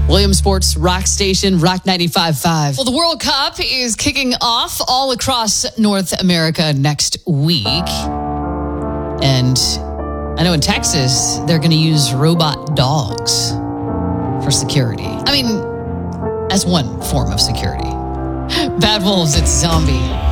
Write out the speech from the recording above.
William Sports Rock Station, Rock 95.5. Well, the World Cup is kicking off all across North America next week. And I know in Texas, they're going to use robot dogs for security. I mean, as one form of security. Bad Wolves, it's Zombie.